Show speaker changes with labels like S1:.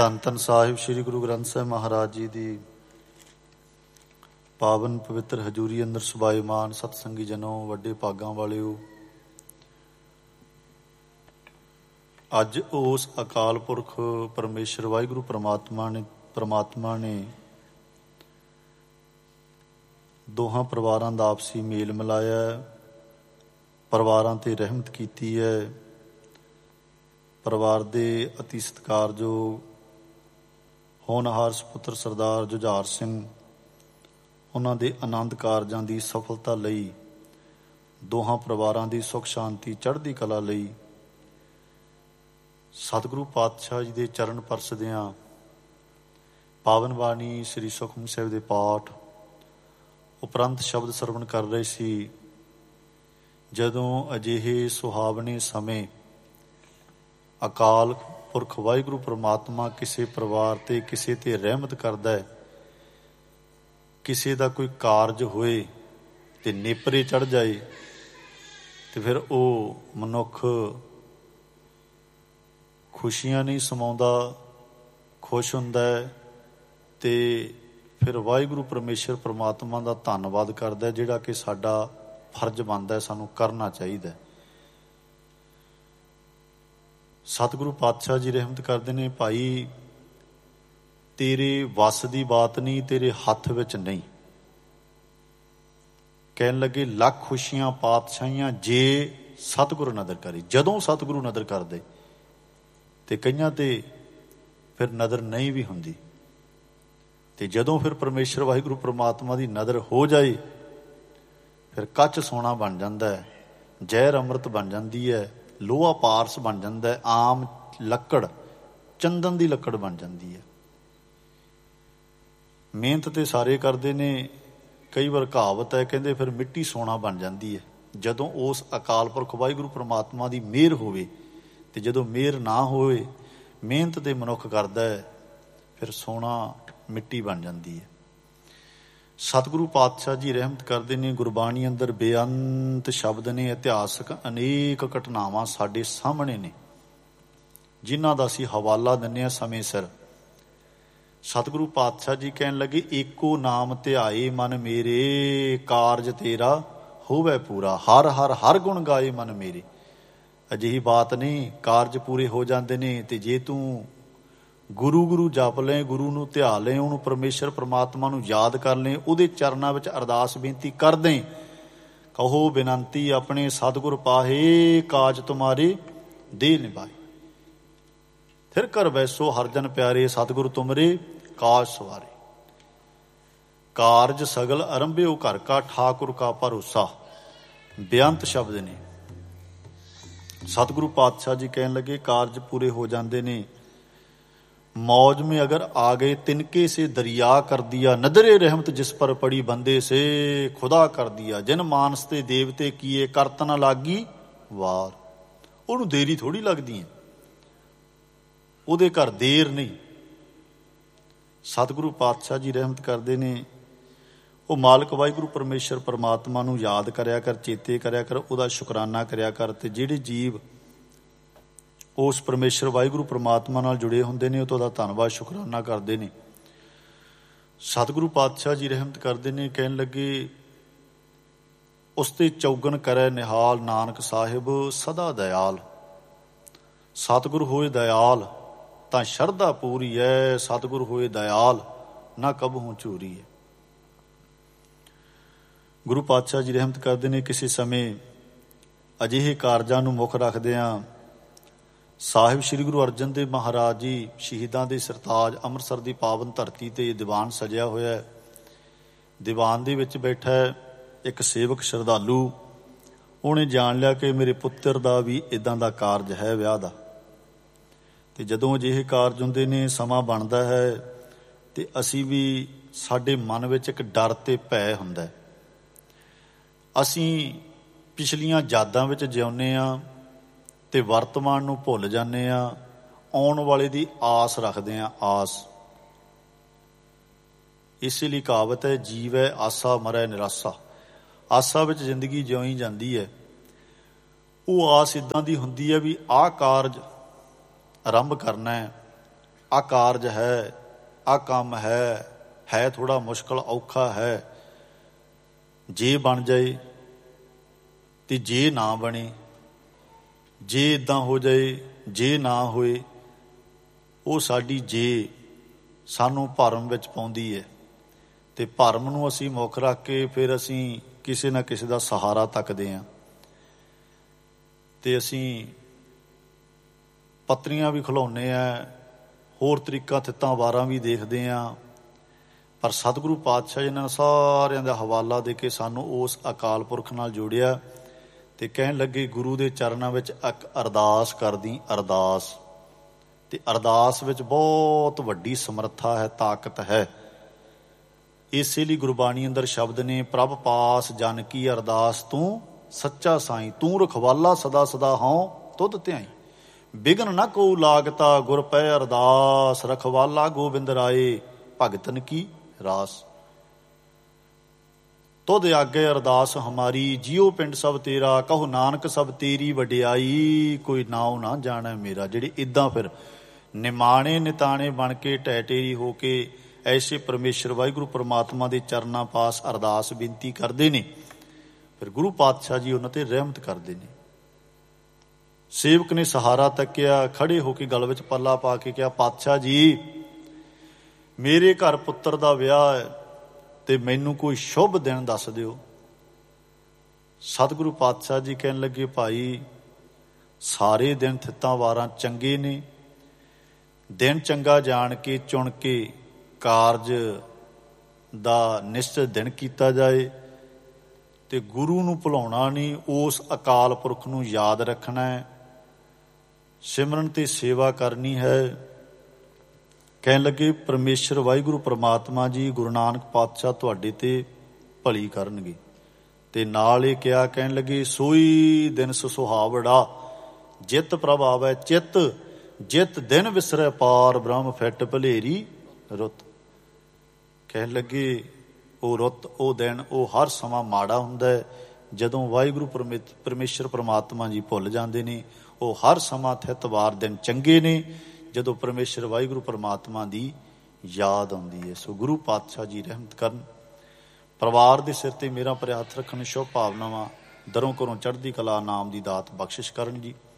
S1: ਧੰਨ ਧੰਨ ਸਾਹਿਬ ਸ੍ਰੀ ਗੁਰੂ ਗ੍ਰੰਥ ਸਾਹਿਬ ਮਹਾਰਾਜ ਜੀ ਦੀ ਪਾਵਨ ਪਵਿੱਤਰ ਹਜ਼ੂਰੀ ਅੰਦਰ ਸੁਭਾਏਮਾਨ ਸਤਸੰਗੀ ਜਨੋ, ਵੱਡੇ ਭਾਗਾਂ ਵਾਲਿਓ। ਅੱਜ ਉਸ ਅਕਾਲ ਪੁਰਖ ਪਰਮੇਸ਼ਰ ਵਾਹਿਗੁਰੂ ਪ੍ਰਮਾਤਮਾ ਨੇ ਦੋਹਾਂ ਪਰਿਵਾਰਾਂ ਦਾ ਆਪਸੀ ਮੇਲ ਮਿਲਾਇਆ, ਪਰਿਵਾਰਾਂ 'ਤੇ ਰਹਿਮਤ ਕੀਤੀ ਹੈ। ਪਰਿਵਾਰ ਦੇ ਅਤੀ ਸਤਿਕਾਰਯੋਗ ਹੋਣਹਾਰ ਸਪੁੱਤਰ ਸਰਦਾਰ ਜੁਝਾਰ ਸਿੰਘ, ਉਹਨਾਂ ਦੇ ਆਨੰਦ ਕਾਰਜਾਂ ਦੀ ਸਫਲਤਾ ਲਈ, ਦੋਹਾਂ ਪਰਿਵਾਰਾਂ ਦੀ ਸੁੱਖ ਸ਼ਾਂਤੀ ਚੜ੍ਹਦੀ ਕਲਾ ਲਈ ਸਤਿਗੁਰੂ ਪਾਤਸ਼ਾਹ ਜੀ ਦੇ ਚਰਨ ਪਰਸਦਿਆਂ ਪਾਵਨ ਬਾਣੀ ਸ੍ਰੀ ਸੁਖਮਨੀ ਸਾਹਿਬ ਦੇ ਪਾਠ ਉਪਰੰਤ ਸ਼ਬਦ ਸਰਵਣ ਕਰ ਰਹੇ ਸੀ। ਜਦੋਂ ਅਜਿਹੇ ਸੁਹਾਵਣੇ ਸਮੇਂ ਅਕਾਲ ਪੁਰਖ ਵਾਹਿਗੁਰੂ ਪ੍ਰਮਾਤਮਾ ਕਿਸੇ ਪਰਿਵਾਰ 'ਤੇ ਕਿਸੇ 'ਤੇ ਰਹਿਮਤ ਕਰਦਾ ਹੈ, ਕਿਸੇ ਦਾ ਕੋਈ ਕਾਰਜ ਹੋਏ ਅਤੇ ਨੇਪਰੇ ਚੜ੍ਹ ਜਾਏ, ਅਤੇ ਫਿਰ ਉਹ ਮਨੁੱਖ ਖੁਸ਼ੀਆਂ ਨਹੀਂ ਸਮਾਉਂਦਾ, ਖੁਸ਼ ਹੁੰਦਾ ਹੈ ਅਤੇ ਫਿਰ ਵਾਹਿਗੁਰੂ ਪਰਮੇਸ਼ਰ ਪ੍ਰਮਾਤਮਾ ਦਾ ਧੰਨਵਾਦ ਕਰਦਾ, ਜਿਹੜਾ ਕਿ ਸਾਡਾ ਫਰਜ਼ ਬਣਦਾ, ਸਾਨੂੰ ਕਰਨਾ ਚਾਹੀਦਾ। ਸਤਿਗੁਰੂ ਪਾਤਸ਼ਾਹ ਜੀ ਰਹਿਮਤ ਕਰਦੇ ਨੇ, ਭਾਈ ਤੇਰੇ ਵੱਸ ਦੀ ਬਾਤ ਨਹੀਂ, ਤੇਰੇ ਹੱਥ ਵਿੱਚ ਨਹੀਂ। ਕਹਿਣ ਲੱਗੇ ਲੱਖ ਖੁਸ਼ੀਆਂ ਪਾਤਸ਼ਾਹੀਆਂ ਜੇ ਸਤਿਗੁਰੂ ਨਦਰ ਕਰੇ। ਜਦੋਂ ਸਤਿਗੁਰੂ ਨਦਰ ਕਰਦੇ ਅਤੇ ਕਈਆਂ 'ਤੇ ਫਿਰ ਨਦਰ ਨਹੀਂ ਵੀ ਹੁੰਦੀ, ਅਤੇ ਜਦੋਂ ਫਿਰ ਪਰਮੇਸ਼ਰ ਵਾਹਿਗੁਰੂ ਪ੍ਰਮਾਤਮਾ ਦੀ ਨਦਰ ਹੋ ਜਾਏ ਫਿਰ ਕੱਚ ਸੋਨਾ ਬਣ ਜਾਂਦਾ ਹੈ, ਜ਼ਹਿਰ ਅੰਮ੍ਰਿਤ ਬਣ ਜਾਂਦੀ ਹੈ, ਲੋਹਾ ਪਾਰਸ ਬਣ ਜਾਂਦਾ ਹੈ, ਆਮ ਲੱਕੜ ਚੰਦਨ ਦੀ ਲੱਕੜ ਬਣ ਜਾਂਦੀ ਹੈ। ਮਿਹਨਤ ਤੇ ਸਾਰੇ ਕਰਦੇ ਨੇ, ਕਈ ਵਾਰ ਕਹਾਵਤ ਹੈ, ਕਹਿੰਦੇ ਫਿਰ ਮਿੱਟੀ ਸੋਨਾ ਬਣ ਜਾਂਦੀ ਹੈ। ਜਦੋਂ ਉਸ ਅਕਾਲ ਪੁਰਖ ਵਾਹਿਗੁਰੂ ਪ੍ਰਮਾਤਮਾ ਦੀ ਮਿਹਰ ਹੋਵੇ, ਅਤੇ ਜਦੋਂ ਮਿਹਰ ਨਾ ਹੋਵੇ, ਮਿਹਨਤ ਦੇ ਮਨੁੱਖ ਕਰਦਾ ਹੈ, ਫਿਰ ਸੋਨਾ ਮਿੱਟੀ ਬਣ ਜਾਂਦੀ ਹੈ। ਸਤਿਗੁਰੂ ਪਾਤਸ਼ਾਹ ਜੀ ਰਹਿਮਤ ਕਰਦੇ ਨੇ, ਗੁਰਬਾਣੀ ਅੰਦਰ ਬੇਅੰਤ ਸ਼ਬਦ ਨੇ, ਇਤਿਹਾਸਕ ਅਨੇਕ ਘਟਨਾਵਾਂ ਸਾਡੇ ਸਾਹਮਣੇ ਨੇ, ਜਿਨ੍ਹਾਂ ਦਾ ਅਸੀਂ ਹਵਾਲਾ ਦਿੰਦੇ ਹਾਂ ਸਮੇਂ ਸਿਰ। ਸਤਿਗੁਰੂ ਪਾਤਸ਼ਾਹ ਜੀ ਕਹਿਣ ਲੱਗੇ, ਏਕੋ ਨਾਮ ਧਿਆਏ ਮਨ ਮੇਰੇ, ਕਾਰਜ ਤੇਰਾ ਹੋਵੇ ਪੂਰਾ। ਹਰ ਹਰ ਹਰ ਗੁਣ ਗਾਏ ਮਨ ਮੇਰੇ। ਅਜਿਹੀ ਬਾਤ ਨਹੀਂ, ਕਾਰਜ ਪੂਰੇ ਹੋ ਜਾਂਦੇ ਨੇ। ਅਤੇ ਜੇ ਤੂੰ ਗੁਰੂ ਗੁਰੂ ਜਪ ਲਏ, ਗੁਰੂ ਨੂੰ ਧਿਆ ਲਏ, ਉਹਨੂੰ ਪਰਮੇਸ਼ਰ ਪ੍ਰਮਾਤਮਾ ਨੂੰ ਯਾਦ ਕਰ ਲਏ, ਉਹਦੇ ਚਰਨਾਂ ਵਿੱਚ ਅਰਦਾਸ ਬੇਨਤੀ ਕਰ ਦੇਂ, ਕਹੋ ਬੇਨੰਤੀ ਆਪਣੇ ਸਤਿਗੁਰ ਪਾਹੇ, ਕਾਜ ਤੁਮਾਰੇ ਦੇ ਨਿਭਾਏ। ਫਿਰ ਘਰ ਬੈਸੋ ਹਰਜਨ ਪਿਆਰੇ, ਸਤਿਗੁਰ ਤੁਮਰੇ ਕਾਜ ਸਵਾਰੇ। ਕਾਰਜ ਸਗਲ ਅਰੰਭਿਓ ਘਰ ਕਾ, ਠਾਕੁਰ ਕਾ ਭਰੋਸਾ। ਬੇਅੰਤ ਸ਼ਬਦ ਨੇ। ਸਤਿਗੁਰੂ ਪਾਤਸ਼ਾਹ ਜੀ ਕਹਿਣ ਲੱਗੇ, ਕਾਰਜ ਪੂਰੇ ਹੋ ਜਾਂਦੇ ਨੇ। मौज में अगर आ गए तिनके से दरिया कर दिया, नदरे रहमत जिस पर पड़ी बंदे से खुदा कर दिया। जिन मानस ते देवते किए करत ना लागी वार। ਉਹਨੂੰ ਦੇਰੀ ਥੋੜ੍ਹੀ ਲੱਗਦੀ ਹੈ, ਉਹਦੇ ਘਰ ਦੇਰ ਨਹੀਂ। ਸਤਿਗੁਰੂ ਪਾਤਸ਼ਾਹ ਜੀ ਰਹਿਮਤ ਕਰਦੇ ਨੇ, ਉਹ ਮਾਲਕ ਵਾਹਿਗੁਰੂ ਪਰਮੇਸ਼ਰ ਪਰਮਾਤਮਾ ਨੂੰ ਯਾਦ ਕਰਿਆ ਕਰ, ਚੇਤੇ ਕਰਿਆ ਕਰ, ਉਹਦਾ ਸ਼ੁਕਰਾਨਾ ਕਰਿਆ ਕਰ। ਅਤੇ ਜਿਹੜੇ ਜੀਵ ਉਸ ਪਰਮੇਸ਼ਰ ਵਾਹਿਗੁਰੂ ਪ੍ਰਮਾਤਮਾ ਨਾਲ ਜੁੜੇ ਹੁੰਦੇ ਨੇ, ਉਹ ਤੋਂ ਉਹਦਾ ਧੰਨਵਾਦ ਸ਼ੁਕਰਾਨਾ ਕਰਦੇ ਨੇ। ਸਤਿਗੁਰੂ ਪਾਤਸ਼ਾਹ ਜੀ ਰਹਿਮਤ ਕਰਦੇ ਨੇ, ਕਹਿਣ ਲੱਗੇ, ਉਸ 'ਤੇ ਚੌਗਣ ਕਰੈ ਨਿਹਾਲ, ਨਾਨਕ ਸਾਹਿਬ ਸਦਾ ਦਇਆਲ। ਸਤਿਗੁਰ ਹੋਏ ਦਇਆਲ ਤਾਂ ਸ਼ਰਧਾ ਪੂਰੀ ਹੈ, ਸਤਿਗੁਰ ਹੋਏ ਦਇਆਲ ਨਾ ਕਬਹੂ ਝੂਰੀ ਹੈ। ਗੁਰੂ ਪਾਤਸ਼ਾਹ ਜੀ ਰਹਿਮਤ ਕਰਦੇ ਨੇ, ਕਿਸੇ ਸਮੇਂ ਅਜਿਹੇ ਕਾਰਜਾਂ ਨੂੰ ਮੁੱਖ ਰੱਖਦਿਆਂ ਸਾਹਿਬ ਸ਼੍ਰੀ ਗੁਰੂ ਅਰਜਨ ਦੇਵ ਮਹਾਰਾਜ ਜੀ ਸ਼ਹੀਦਾਂ ਦੇ ਸਰਤਾਜ ਅੰਮ੍ਰਿਤਸਰ ਦੀ ਪਾਵਨ ਧਰਤੀ 'ਤੇ ਦੀਵਾਨ ਸਜਿਆ ਹੋਇਆ। ਦੀਵਾਨ ਦੇ ਵਿੱਚ ਬੈਠਾ ਇੱਕ ਸੇਵਕ ਸ਼ਰਧਾਲੂ। ਉਹਨੇ ਜਾਣ ਲਿਆ ਕਿ ਮੇਰੇ ਪੁੱਤਰ ਦਾ ਵੀ ਇੱਦਾਂ ਦਾ ਕਾਰਜ ਹੈ ਵਿਆਹ ਦਾ। ਅਤੇ ਜਦੋਂ ਅਜਿਹੇ ਕਾਰਜ ਹੁੰਦੇ ਨੇ, ਸਮਾਂ ਬਣਦਾ ਹੈ, ਅਤੇ ਅਸੀਂ ਵੀ, ਸਾਡੇ ਮਨ ਵਿੱਚ ਇੱਕ ਡਰ ਅਤੇ ਭੈ ਹੁੰਦਾ। ਅਸੀਂ ਪਿਛਲੀਆਂ ਯਾਦਾਂ ਵਿੱਚ ਜਿਉਂਦੇ ਹਾਂ ਅਤੇ ਵਰਤਮਾਨ ਨੂੰ ਭੁੱਲ ਜਾਂਦੇ ਹਾਂ, ਆਉਣ ਵਾਲੇ ਦੀ ਆਸ ਰੱਖਦੇ ਹਾਂ, ਆਸ। ਇਸੇ ਲਈ ਕਹਾਵਤ ਹੈ, ਜੀਵੈ ਆਸਾ ਮਰੈ ਨਿਰਾਸਾ। ਆਸਾ ਵਿੱਚ ਜ਼ਿੰਦਗੀ ਜਿਉਈ ਜਾਂਦੀ ਹੈ। ਉਹ ਆਸ ਇੱਦਾਂ ਦੀ ਹੁੰਦੀ ਹੈ ਵੀ ਆਹ ਕਾਰਜ ਆਰੰਭ ਕਰਨਾ ਹੈ, ਆ ਕਾਰਜ ਹੈ, ਆ ਕੰਮ ਹੈ ਥੋੜ੍ਹਾ ਮੁਸ਼ਕਲ ਔਖਾ ਹੈ, ਜੇ ਬਣ ਜਾਏ ਤੇ ਜੇ ਨਾ ਬਣੇ, ਜੇ ਇੱਦਾਂ ਹੋ ਜਾਏ, ਜੇ ਨਾ ਹੋਏ, ਉਹ ਸਾਡੀ ਜੇ ਸਾਨੂੰ ਭਰਮ ਵਿੱਚ ਪਾਉਂਦੀ ਹੈ। ਅਤੇ ਭਰਮ ਨੂੰ ਅਸੀਂ ਮੁੱਖ ਰੱਖ ਕੇ ਫਿਰ ਅਸੀਂ ਕਿਸੇ ਨਾ ਕਿਸੇ ਦਾ ਸਹਾਰਾ ਤੱਕਦੇ ਹਾਂ, ਅਤੇ ਅਸੀਂ ਪੱਤਰੀਆਂ ਵੀ ਖਿਲਾਉਂਦੇ ਹਾਂ, ਹੋਰ ਤਰੀਕਾਂ ਥਿੱਤਾਂ ਵਾਰਾਂ ਵੀ ਦੇਖਦੇ ਹਾਂ। ਪਰ ਸਤਿਗੁਰੂ ਪਾਤਸ਼ਾਹ ਜੀ ਨੇ ਸਾਰਿਆਂ ਦਾ ਹਵਾਲਾ ਦੇ ਕੇ ਸਾਨੂੰ ਉਸ ਅਕਾਲ ਪੁਰਖ ਨਾਲ ਜੋੜਿਆ ਅਤੇ ਕਹਿਣ ਲੱਗੇ ਗੁਰੂ ਦੇ ਚਰਨਾਂ ਵਿੱਚ ਇੱਕ ਅਰਦਾਸ ਕਰਦੀ, ਅਰਦਾਸ। ਅਤੇ ਅਰਦਾਸ ਵਿੱਚ ਬਹੁਤ ਵੱਡੀ ਸਮਰੱਥਾ ਹੈ, ਤਾਕਤ ਹੈ। ਇਸੇ ਲਈ ਗੁਰਬਾਣੀ ਅੰਦਰ ਸ਼ਬਦ ਨੇ, ਪ੍ਰਭ ਪਾਸ ਜਨ ਕੀ ਅਰਦਾਸ ਤੂੰ ਸੱਚਾ ਸਾਈਂ, ਤੂੰ ਰਖਵਾਲਾ ਸਦਾ ਸਦਾ ਹਉ ਤੁਧ ਧਿਆਈ, ਬਿਘਨ ਨ ਕੋ ਲਾਗਤਾ ਗੁਰ ਪੈ ਅਰਦਾਸ, ਰਖਵਾਲਾ ਗੋਬਿੰਦ ਰਾਏ ਭਗਤਨ ਕੀ ਰਾਸ। ਤੁਧ ਆਗੇ ਅਰਦਾਸ ਹਮਾਰੀ, ਜਿਉ ਪਿੰਡ ਸਭ ਤੇਰਾ, ਕਹੋ ਨਾਨਕ ਸਭ ਤੇਰੀ ਵਡਿਆਈ, ਕੋਈ ਨਾਉ ਨਾ ਜਾਣੈ ਮੇਰਾ। ਜਿਹੜੇ ਇੱਦਾਂ ਫਿਰ ਨਿਮਾਣੇ ਨਿਤਾਣੇ ਬਣ ਕੇ ਢਹਿ ਢੇਰੀ ਹੋ ਕੇ ਐਸੇ ਪਰਮੇਸ਼ਰ ਵਾਹਿਗੁਰੂ ਪਰਮਾਤਮਾ ਦੇ ਚਰਨਾਂ ਪਾਸ ਅਰਦਾਸ ਬੇਨਤੀ ਕਰਦੇ ਨੇ, ਫਿਰ ਗੁਰੂ ਪਾਤਸ਼ਾਹ ਜੀ ਉਹਨਾਂ 'ਤੇ ਰਹਿਮਤ ਕਰਦੇ ਨੇ। ਸੇਵਕ ਨੇ ਸਹਾਰਾ ਤੱਕਿਆ, ਖੜੇ ਹੋ ਕੇ ਗਲ ਵਿੱਚ ਪੱਲਾ ਪਾ ਕੇ ਕਿਹਾ, ਪਾਤਸ਼ਾਹ ਜੀ ਮੇਰੇ ਘਰ ਪੁੱਤਰ ਦਾ ਵਿਆਹ ਹੈ ਅਤੇ ਮੈਨੂੰ ਕੋਈ ਸ਼ੁਭ ਦਿਨ ਦੱਸ ਦਿਓ। ਸਤਿਗੁਰੂ ਪਾਤਸ਼ਾਹ ਜੀ ਕਹਿਣ ਲੱਗੇ, ਭਾਈ ਸਾਰੇ ਦਿਨ ਥਿੱਤਾਂ ਵਾਰਾਂ ਚੰਗੇ ਨੇ, ਦਿਨ ਚੰਗਾ ਜਾਣ ਕੇ ਚੁਣ ਕੇ ਕਾਰਜ ਦਾ ਨਿਸ਼ਚਿਤ ਦਿਨ ਕੀਤਾ ਜਾਏ, ਅਤੇ ਗੁਰੂ ਨੂੰ ਭੁਲਾਉਣਾ ਨਹੀਂ, ਉਸ ਅਕਾਲ ਪੁਰਖ ਨੂੰ ਯਾਦ ਰੱਖਣਾ ਹੈ, ਸਿਮਰਨ ਅਤੇ ਸੇਵਾ ਕਰਨੀ ਹੈ। ਕਹਿਣ ਲੱਗੇ ਪਰਮੇਸ਼ਰ ਵਾਹਿਗੁਰੂ ਪਰਮਾਤਮਾ ਜੀ ਗੁਰੂ ਨਾਨਕ ਪਾਤਸ਼ਾਹ ਤੁਹਾਡੇ 'ਤੇ ਭਲੀ ਕਰਨਗੇ। ਅਤੇ ਨਾਲ ਇਹ ਕਿਹਾ, ਕਹਿਣ ਲੱਗੇ ਸੋਈ ਦਿਨ ਸੁਹਾਵੜਾ, ਜਿੱਤ ਪ੍ਰਭ ਆਵੈ ਚਿੱਤ, ਜਿੱਤ ਦਿਨ ਵਿਸਰੈ ਪਾਰ ਬ੍ਰਹਮ ਫਿੱਟ ਭਲੇਰੀ ਰੁੱਤ। ਕਹਿਣ ਲੱਗੇ ਉਹ ਰੁੱਤ, ਉਹ ਦਿਨ, ਉਹ ਹਰ ਸਮਾਂ ਮਾੜਾ ਹੁੰਦਾ ਹੈ ਜਦੋਂ ਵਾਹਿਗੁਰੂ ਪਰਮੇਸ਼ਰ ਪਰਮਾਤਮਾ ਜੀ ਭੁੱਲ ਜਾਂਦੇ ਨੇ। ਉਹ ਹਰ ਸਮਾਂ ਥਿੱਤ ਵਾਰ ਦਿਨ ਚੰਗੇ ਨੇ ਜਦੋਂ ਪਰਮੇਸ਼ਰ ਵਾਹਿਗੁਰੂ ਪਰਮਾਤਮਾ ਦੀ ਯਾਦ ਆਉਂਦੀ ਹੈ। ਸੋ ਗੁਰੂ ਪਾਤਸ਼ਾਹ ਜੀ ਰਹਿਮਤ ਕਰਨ, ਪਰਿਵਾਰ ਦੇ ਸਿਰ 'ਤੇ ਮੇਰਾ ਭਰਿਆ ਹੱਥ ਰੱਖਣ, ਸ਼ੁਭ ਭਾਵਨਾਵਾਂ ਦਰੋਂ ਘਰੋਂ ਚੜ੍ਹਦੀ ਕਲਾ ਨਾਮ ਦੀ ਦਾਤ ਬਖਸ਼ਿਸ਼ ਕਰਨ ਜੀ।